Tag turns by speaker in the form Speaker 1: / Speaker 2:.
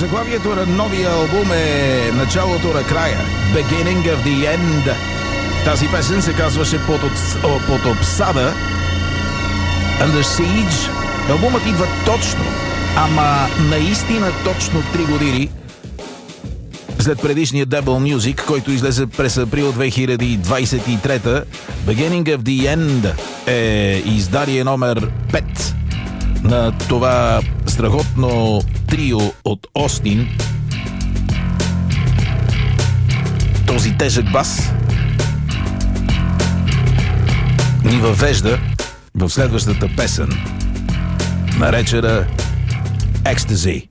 Speaker 1: Заглавието на новия албум е началото на края. Beginning of the End. Тази песен се казваше под обсада Under Siege. Албумът идва точно, ама наистина точно 3 години след предишния Double Music, който излезе през април 2023. Beginning of the End е издание номер 5 на това страхотно трио от Остин. Този тежък бас ни въвежда в следващата песен, наречена Ecstasy.